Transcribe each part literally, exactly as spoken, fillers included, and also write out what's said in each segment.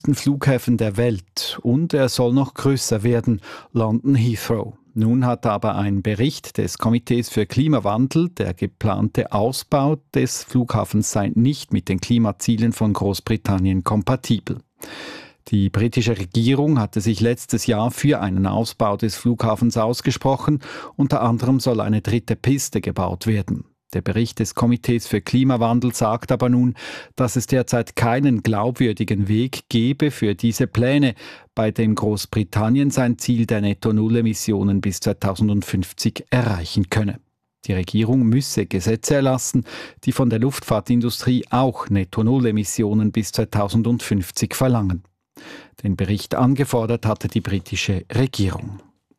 Flughäfen der Welt und er soll noch größer werden, London Heathrow. Nun hat aber ein Bericht des Komitees für Klimawandel, der geplante Ausbau des Flughafens sei nicht mit den Klimazielen von Großbritannien kompatibel. Die britische Regierung hatte sich letztes Jahr für einen Ausbau des Flughafens ausgesprochen. Unter anderem soll eine dritte Piste gebaut werden. Der Bericht des Komitees für Klimawandel sagt aber nun, dass es derzeit keinen glaubwürdigen Weg gebe für diese Pläne, bei dem Großbritannien sein Ziel der Netto-Null-Emissionen bis zweitausendfünfzig erreichen könne. Die Regierung müsse Gesetze erlassen, die von der Luftfahrtindustrie auch Netto-Null-Emissionen bis zweitausendfünfzig verlangen. Den Bericht angefordert hatte die britische Regierung.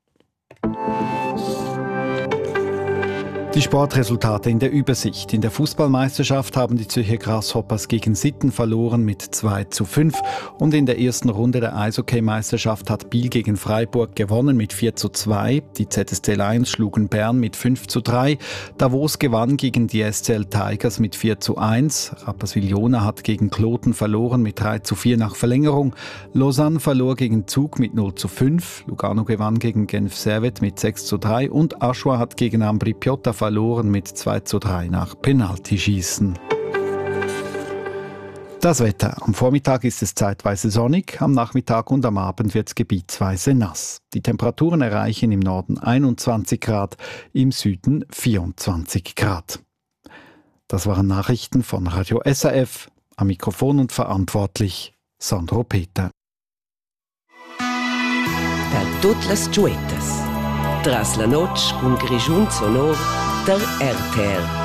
Die Sportresultate in der Übersicht. In der Fußballmeisterschaft haben die Zürcher Grasshoppers gegen Sitten verloren mit zwei zu fünf und in der ersten Runde der Eishockey-Meisterschaft hat Biel gegen Freiburg gewonnen mit vier zu zwei. Die Z S C Lions schlugen Bern mit fünf zu drei. Davos gewann gegen die S C L Tigers mit vier zu eins. Rapperswil-Jona hat gegen Kloten verloren mit drei zu vier nach Verlängerung. Lausanne verlor gegen Zug mit null zu fünf. Lugano gewann gegen Genf Servette mit sechs zu drei und Aschua hat gegen Ambri Piotta verloren mit zwei zu drei nach Penaltyschießen. Das Wetter. Am Vormittag ist es zeitweise sonnig, am Nachmittag und am Abend wird es gebietsweise nass. Die Temperaturen erreichen im Norden einundzwanzig Grad, im Süden vierundzwanzig Grad. Das waren Nachrichten von Radio S R F. Am Mikrofon und verantwortlich Sandro Peter. Per tutte le giuetas. Tras la noche un grigiun sonor der R T R.